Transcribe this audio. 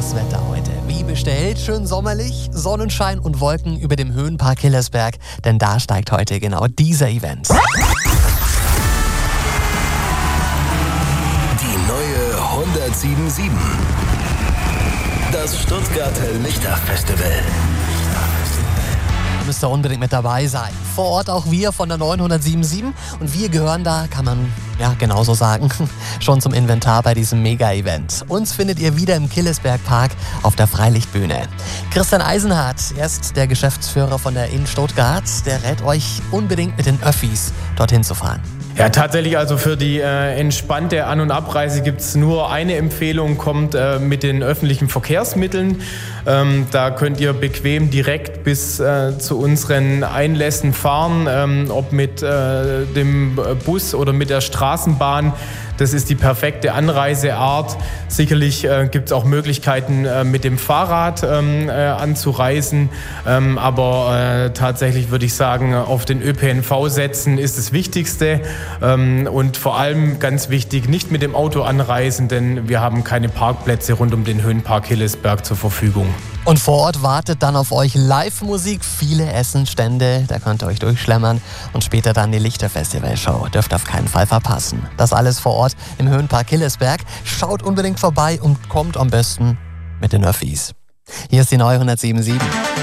das Wetter heute. Wie bestellt, schön sommerlich, Sonnenschein und Wolken über dem Höhenpark Hillersberg, denn da steigt heute genau dieser Event. Die neue 107.7. Das Stuttgarter Lichterfestival. Müsst ihr unbedingt mit dabei sein. Vor Ort auch wir von der 907.7 und wir gehören da, kann man ja genauso sagen, schon zum Inventar bei diesem Mega-Event. Uns findet ihr wieder im Hillersberg-Park auf der Freilichtbühne. Christian Eisenhardt, er ist der Geschäftsführer von der In Stuttgart, der rät euch unbedingt mit den Öffis dorthin zu fahren. Ja, tatsächlich, also für die entspannte An- und Abreise gibt es nur eine Empfehlung, kommt mit den öffentlichen Verkehrsmitteln. Da könnt ihr bequem direkt bis zu unseren Einlässen fahren, ob mit dem Bus oder mit der Straßenbahn. Das ist die perfekte Anreiseart. Sicherlich gibt es auch Möglichkeiten, mit dem Fahrrad anzureisen. Aber tatsächlich würde ich sagen, auf den ÖPNV setzen ist das Wichtigste. Und vor allem ganz wichtig, nicht mit dem Auto anreisen, denn wir haben keine Parkplätze rund um den Höhenpark Hillersberg zur Verfügung. Und vor Ort wartet dann auf euch Live-Musik, viele Essenstände, da könnt ihr euch durchschlemmern und später dann die Lichterfestival-Show. Dürft auf keinen Fall verpassen. Das alles vor Ort im Höhenpark Hillersberg. Schaut unbedingt vorbei und kommt am besten mit den Öffis. Hier ist die neue 107.7.